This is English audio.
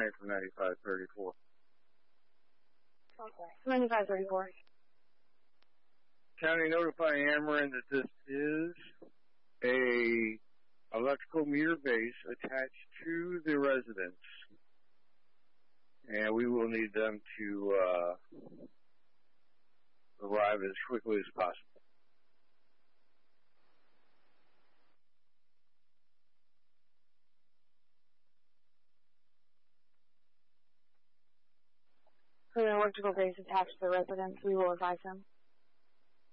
County from 9534. Okay. 9534. County notifying Ameren that this is a electrical meter base attached to the residence, and we will need them to arrive as quickly as possible. For the electrical base attached to the residence, we will advise them.